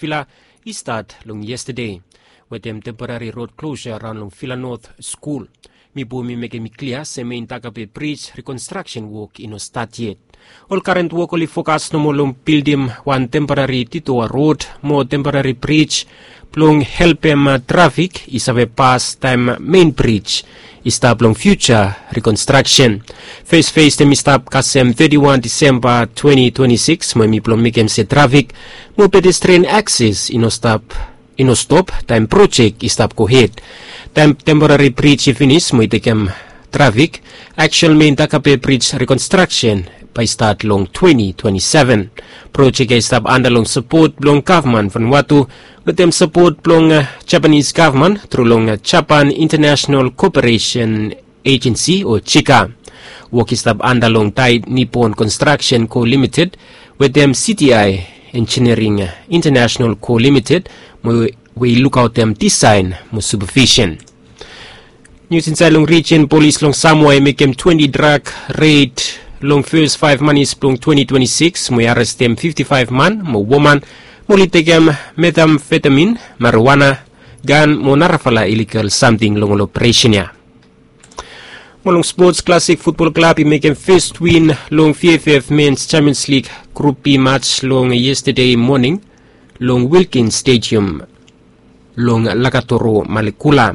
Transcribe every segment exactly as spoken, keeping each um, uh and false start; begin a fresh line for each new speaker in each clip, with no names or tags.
Fila start long yesterday, with them temporary road closure around Long Fila North School. Mi po mi make me clear se main takape bridge reconstruction work ino start yet. All current work only focus no mo long building one temporary tito road, more temporary bridge, plong help em uh, traffic isabe pass time main bridge. Stop long future reconstruction. Face face them stop kasem thirty-first December twenty twenty-six. Mo mi plong make em se traffic, mo pedestrian access ino stop. Ino stop time project stop ko head. Time temporary bridge finish mo itekem traffic. Actual main takape bridge reconstruction by start long twenty twenty-seven. Project stop under long support long government Vanuatu with them support long uh, Japanese government through long uh, Japan International Cooperation Agency or JICA. Work stop under long Thai Nippon Construction Co Limited with them C T I Engineering uh, International Co Limited. We, we look out them design mo supervision. News inside long region police long Samoa make them twenty drug raid long first five months long twenty twenty-six. We arrest them fifty-five man mo woman mo litegem methamphetamine marijuana gun mo narafala illegal something long operation ya. Molong Sports Classic Football Club i make them first win long V F F Men's Champions League Group B match long yesterday morning long Wilkins Stadium long Lakatoro Malikula.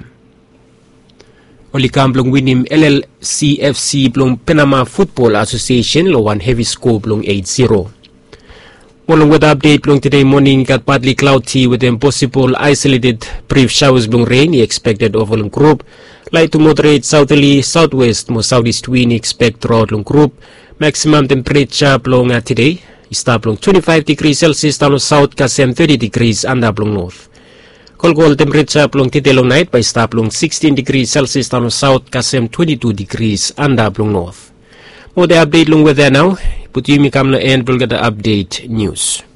Olikam long win him L L C F C long Panama Football Association long one heavy score long eight zero. Molong weather update long today morning got partly cloudy with them possible isolated brief showers long rain expected over long group. Light to moderate southerly southwest more southeast wind expect throughout long group. Maximum temperature long uh, today start long twenty-five degrees Celsius down south kasem thirty degrees under long north. Cold temperature long today long night by start long sixteen degrees Celsius down south kasem twenty-two degrees under long north. More the update long weather now. But you may come to end will get the update news.